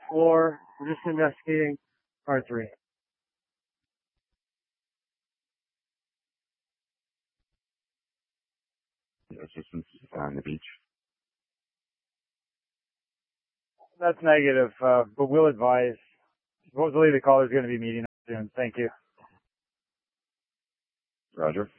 floor. We're just investigating part 3. No assistance on the beach. That's negative, but we'll advise. Supposedly the caller's going to be meeting us soon. Thank you. Roger.